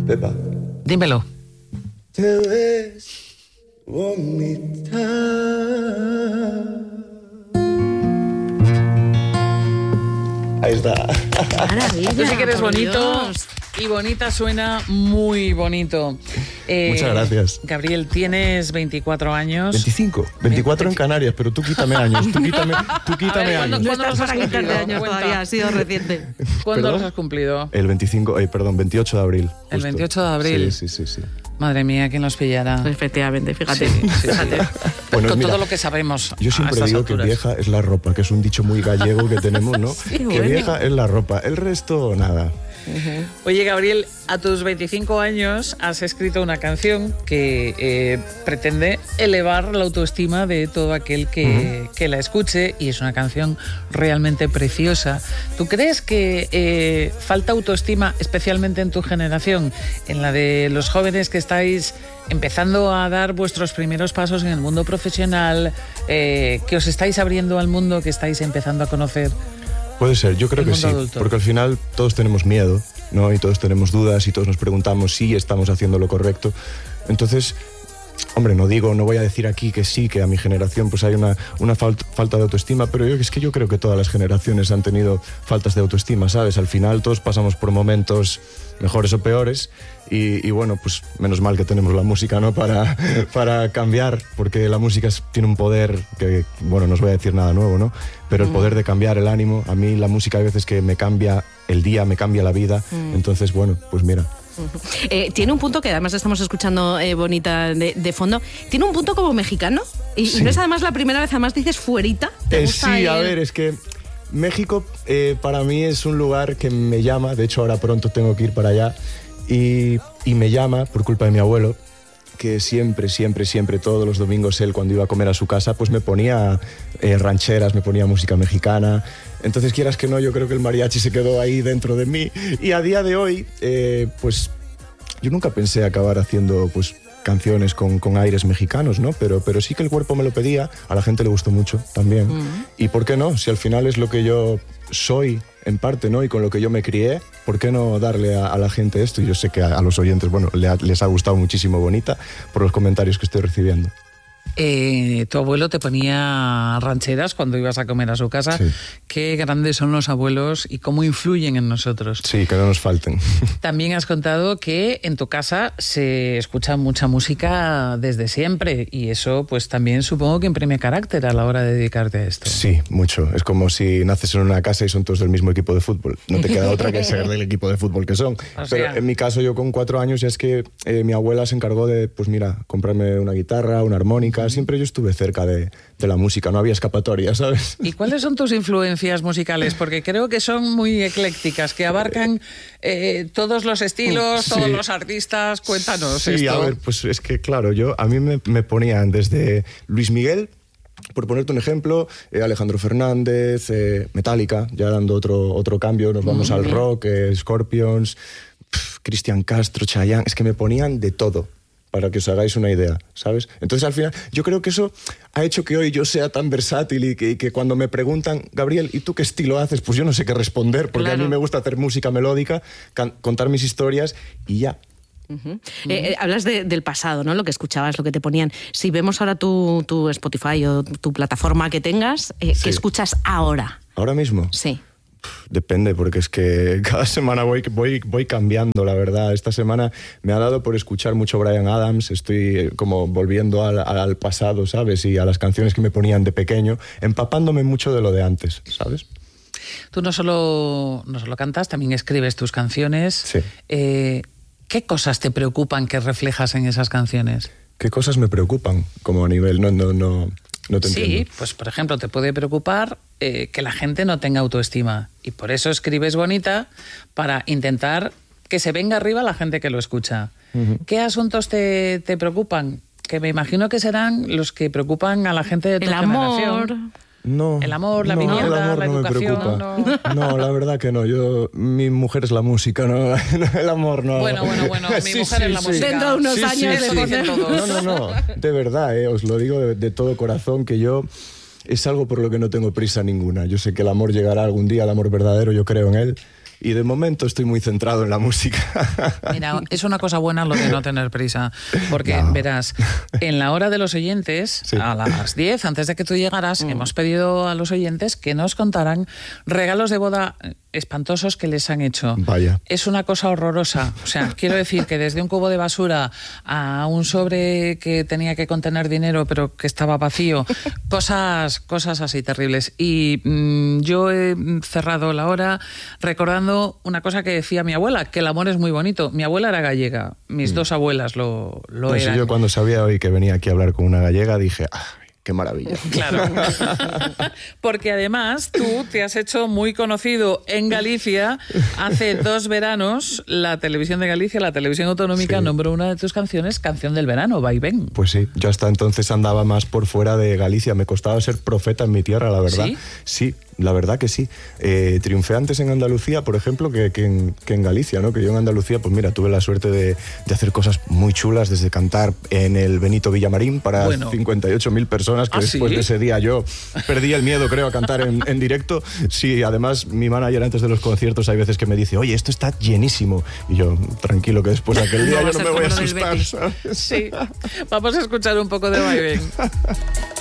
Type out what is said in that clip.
Pepa. Dímelo. Te ves bonita. Ahí está. Maravilla. Tú sí que eres bonito. Dios. Y bonita suena muy bonito. Muchas gracias. Gabriel, tienes 24 años. 25. 24 en Canarias, pero tú quítame años. Tú quítame años. No ¿Cuándo estás los has para quitarte cumplido? años Cuenta. todavía, ha sido reciente. ¿Cuándo ¿Perdón? los has cumplido? El 28 de abril. El justo. 28 de abril. Sí. Madre mía, ¿quién los pillará? Efectivamente, fíjate. Fíjate. Bueno, Con mira, todo lo que sabemos. Yo a siempre estas digo alturas. que vieja es la ropa, que es un dicho muy gallego que tenemos, ¿no? Que bueno. vieja es la ropa, el resto nada. Oye, Gabriel, a tus 25 años has escrito una canción que pretende elevar la autoestima de todo aquel que la escuche, y es una canción realmente preciosa. ¿Tú crees que falta autoestima, especialmente en tu generación, en la de los jóvenes que estáis empezando a dar vuestros primeros pasos en el mundo profesional, que os estáis abriendo al mundo, que estáis empezando a conocer? Puede ser, yo creo El que mundo sí, adulto. porque al final todos tenemos miedo, ¿no? Y todos tenemos dudas y todos nos preguntamos si estamos haciendo lo correcto. Entonces, hombre, no voy a decir aquí que sí, que a mi generación pues hay una falta de autoestima, pero es que yo creo que todas las generaciones han tenido faltas de autoestima, ¿sabes? Al final todos pasamos por momentos mejores o peores y bueno, pues menos mal que tenemos la música, ¿no? Para cambiar, porque la música tiene un poder que, bueno, no os voy a decir nada nuevo, ¿no? Pero el poder de cambiar el ánimo, a mí la música hay veces que me cambia el día, me cambia la vida, entonces, bueno, pues mira. Tiene un punto que además estamos escuchando bonita de fondo. Tiene un punto como mexicano. Y Sí. no es además la primera vez, además dices fuerita. ¿Te gusta Sí, a el- ver, es que México para mí es un lugar que me llama, de hecho ahora pronto tengo que ir para allá, y me llama por culpa de mi abuelo, que siempre, todos los domingos él cuando iba a comer a su casa, pues me ponía rancheras, me ponía música mexicana. Entonces, quieras que no, yo creo que el mariachi se quedó ahí dentro de mí. Y a día de hoy, pues yo nunca pensé acabar haciendo pues canciones con aires mexicanos, ¿no? Pero sí que el cuerpo me lo pedía, a la gente le gustó mucho también. Y ¿por qué no? Si al final es lo que yo soy en parte, ¿no? Y con lo que yo me crié, ¿por qué no darle a la gente esto? Y yo sé que a los oyentes, bueno, les ha gustado muchísimo Bonita por los comentarios que estoy recibiendo. Tu abuelo te ponía rancheras cuando ibas a comer a su casa. Sí. Qué grandes son los abuelos y cómo influyen en nosotros. Sí, que no nos falten. También has contado que en tu casa se escucha mucha música desde siempre, y eso pues también supongo que imprime carácter a la hora de dedicarte a esto. Sí, mucho. Es como si naces en una casa y son todos del mismo equipo de fútbol. No te queda otra que ser del equipo de fútbol que son. O sea. Pero en mi caso, yo con 4 años, ya es que mi abuela se encargó de, pues mira, comprarme una guitarra, una armónica. Siempre yo estuve cerca de la música, no había escapatoria, ¿sabes? ¿Y cuáles son tus influencias musicales? Porque creo que son muy eclécticas, que abarcan todos los estilos, Sí. todos los artistas. Cuéntanos Sí, esto. a ver, pues es que claro, a mí me ponían desde Luis Miguel, por ponerte un ejemplo, Alejandro Fernández, Metallica, ya dando otro cambio, nos vamos al rock, Scorpions, Cristian Castro, Chayanne, es que me ponían de todo, para que os hagáis una idea, ¿sabes? Entonces al final yo creo que eso ha hecho que hoy yo sea tan versátil y que cuando me preguntan, Gabriel, ¿y tú qué estilo haces? Pues yo no sé qué responder, porque Claro. a mí me gusta hacer música melódica, contar mis historias y ya. Hablas del pasado, ¿no? Lo que escuchabas, lo que te ponían. Si vemos ahora tu Spotify o tu plataforma que tengas, Sí. ¿qué escuchas ahora? ¿Ahora mismo? Sí. Depende, porque es que cada semana voy cambiando, la verdad. Esta semana me ha dado por escuchar mucho Bryan Adams, estoy como volviendo al pasado, ¿sabes? Y a las canciones que me ponían de pequeño, empapándome mucho de lo de antes, ¿sabes? Tú no solo cantas, también escribes tus canciones. Sí. ¿Qué cosas te preocupan que reflejas en esas canciones? ¿Qué cosas me preocupan como a nivel? No te Sí, entiendo. pues por ejemplo, te puede preocupar que la gente no tenga autoestima, y por eso escribes Bonita, para intentar que se venga arriba la gente que lo escucha. ¿Qué asuntos te preocupan? Que me imagino que serán los que preocupan a la gente de tu El amor. generación. No, El amor, la no, vivienda, el amor la no educación, me preocupa. No, la verdad que no. Mi mujer es la música, no el amor no. Bueno, mi Sí, mujer es la sí. música. Dentro de unos Sí, años Eso dicen todos. No, de verdad, os lo digo de todo corazón, que yo es algo por lo que no tengo prisa ninguna. Yo sé que el amor llegará algún día, el amor verdadero, yo creo en él, y de momento estoy muy centrado en la música. Mira, es una cosa buena lo de no tener prisa, porque verás, en la hora de los oyentes, a las 10, antes de que tú llegaras, hemos pedido a los oyentes que nos contaran regalos de boda espantosos que les han hecho. Vaya. Es una cosa horrorosa. O sea, quiero decir que desde un cubo de basura a un sobre que tenía que contener dinero pero que estaba vacío, cosas así terribles. Y yo he cerrado la hora recordando una cosa que decía mi abuela, que el amor es muy bonito. Mi abuela era gallega, mis dos abuelas lo eran. Yo cuando sabía hoy que venía aquí a hablar con una gallega dije... ¡Qué maravilla! Claro. Porque además tú te has hecho muy conocido en Galicia. Hace 2 veranos la televisión de Galicia, la televisión autonómica, nombró una de tus canciones canción del verano, Vaivén. Pues sí, yo hasta entonces andaba más por fuera de Galicia. Me costaba ser profeta en mi tierra, la verdad. Sí, la verdad que sí. Triunfé antes en Andalucía, por ejemplo, que en Galicia, ¿no? Que yo en Andalucía, pues mira, tuve la suerte de hacer cosas muy chulas, desde cantar en el Benito Villamarín para 58.000 personas, que después de ese día yo perdí el miedo, creo, a cantar en directo. Sí, además mi manager antes de los conciertos hay veces que me dice, oye, esto está llenísimo. Y yo, tranquilo, que después de aquel día yo no me voy a asustar, ¿sabes? Sí, vamos a escuchar un poco de Vaivén.